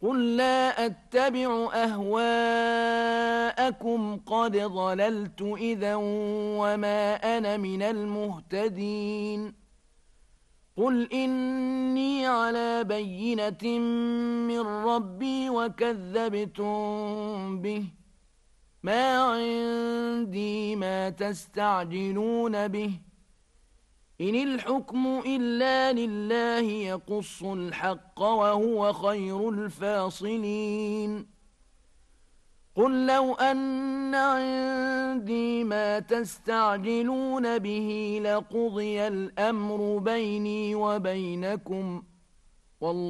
قل لا أتبع أهواءكم قد ضللت إذا وما أنا من المهتدين قل إني على بينة من ربي وكذبتم به ما عندي ما تستعجلون به إن الحكم إلا لله يقص الحق وهو خير الفاصلين قل لو أن عندي ما تستعجلون به لقضي الأمر بيني وبينكم والله